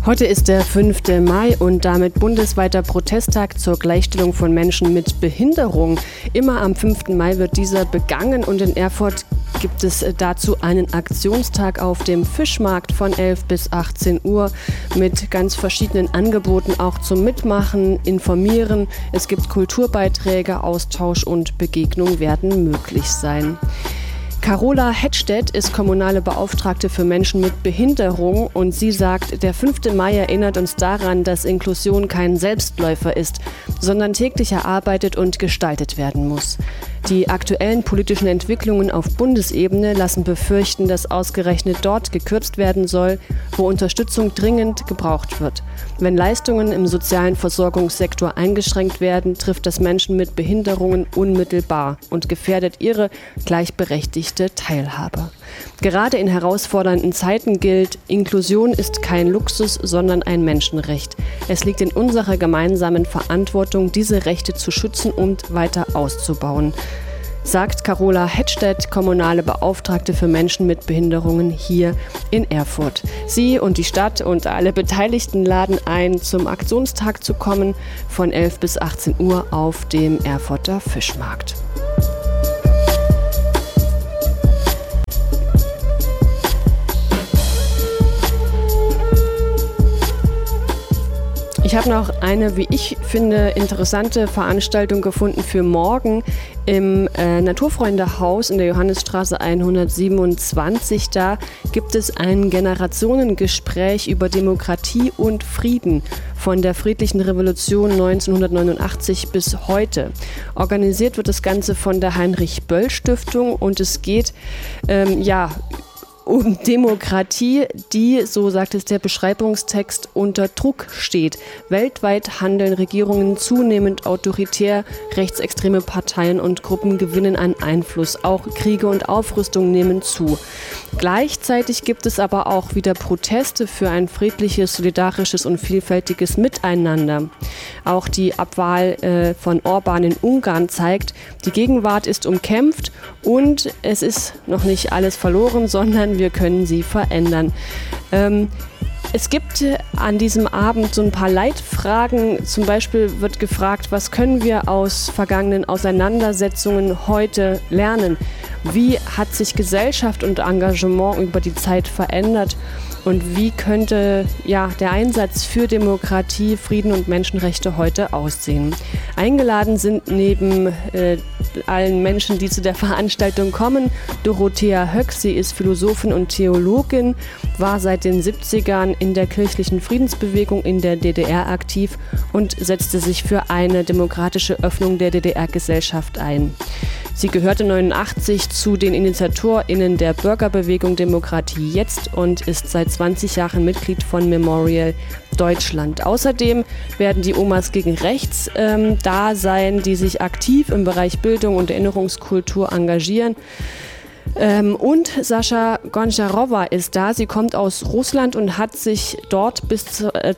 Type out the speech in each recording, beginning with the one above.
Heute ist der 5. Mai und damit bundesweiter Protesttag zur Gleichstellung von Menschen mit Behinderung. Immer am 5. Mai wird dieser begangen und in Erfurt gibt es dazu einen Aktionstag auf dem Fischmarkt von 11 bis 18 Uhr mit ganz verschiedenen Angeboten auch zum Mitmachen, Informieren. Es gibt Kulturbeiträge, Austausch und Begegnung werden möglich sein. Carola Hettstedt ist kommunale Beauftragte für Menschen mit Behinderung und sie sagt, der 5. Mai erinnert uns daran, dass Inklusion kein Selbstläufer ist, sondern täglich erarbeitet und gestaltet werden muss. Die aktuellen politischen Entwicklungen auf Bundesebene lassen befürchten, dass ausgerechnet dort gekürzt werden soll, wo Unterstützung dringend gebraucht wird. Wenn Leistungen im sozialen Versorgungssektor eingeschränkt werden, trifft das Menschen mit Behinderungen unmittelbar und gefährdet ihre gleichberechtigte Teilhabe. Gerade in herausfordernden Zeiten gilt, Inklusion ist kein Luxus, sondern ein Menschenrecht. Es liegt in unserer gemeinsamen Verantwortung, diese Rechte zu schützen und weiter auszubauen, sagt Carola Hettstedt, kommunale Beauftragte für Menschen mit Behinderungen hier in Erfurt. Sie und die Stadt und alle Beteiligten laden ein, zum Aktionstag zu kommen von 11 bis 18 Uhr auf dem Erfurter Fischmarkt. Ich habe noch eine, wie ich finde, interessante Veranstaltung gefunden für morgen im Naturfreundehaus in der Johannisstraße 127. Da gibt es ein Generationengespräch über Demokratie und Frieden von der Friedlichen Revolution 1989 bis heute. Organisiert wird das Ganze von der Heinrich-Böll-Stiftung und es geht um Demokratie, die, so sagt es der Beschreibungstext, unter Druck steht. Weltweit handeln Regierungen zunehmend autoritär, rechtsextreme Parteien und Gruppen gewinnen an Einfluss. Auch Kriege und Aufrüstung nehmen zu. Gleichzeitig gibt es aber auch wieder Proteste für ein friedliches, solidarisches und vielfältiges Miteinander. Auch die Abwahl von Orban in Ungarn zeigt, die Gegenwart ist umkämpft und es ist noch nicht alles verloren, sondern wir können sie verändern. Es gibt an diesem Abend so ein paar Leitfragen. Zum Beispiel wird gefragt, was können wir aus vergangenen Auseinandersetzungen heute lernen? Wie hat sich Gesellschaft und Engagement über die Zeit verändert? Und wie könnte der Einsatz für Demokratie, Frieden und Menschenrechte heute aussehen? Eingeladen sind neben allen Menschen, die zu der Veranstaltung kommen, Dorothea Höck. Sie ist Philosophin und Theologin, war seit den 70ern in der kirchlichen Friedensbewegung in der DDR aktiv und setzte sich für eine demokratische Öffnung der DDR-Gesellschaft ein. Sie gehörte 1989 zu den InitiatorInnen der Bürgerbewegung Demokratie Jetzt und ist seit 20 Jahren Mitglied von Memorial Deutschland. Außerdem werden die Omas gegen Rechts da sein, die sich aktiv im Bereich Bildung und Erinnerungskultur engagieren. Und Sascha Goncharowa ist da. Sie kommt aus Russland und hat sich dort bis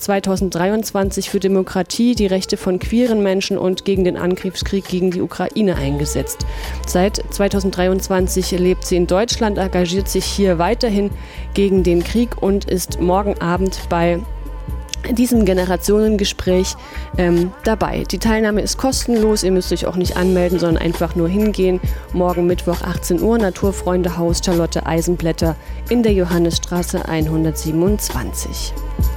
2023 für Demokratie, die Rechte von queeren Menschen und gegen den Angriffskrieg gegen die Ukraine eingesetzt. Seit 2023 lebt sie in Deutschland, engagiert sich hier weiterhin gegen den Krieg und ist morgen Abend bei diesem Generationengespräch dabei. Die Teilnahme ist kostenlos, ihr müsst euch auch nicht anmelden, sondern einfach nur hingehen. Morgen Mittwoch 18 Uhr, Naturfreundehaus Charlotte Eisenblätter in der Johannisstraße 127.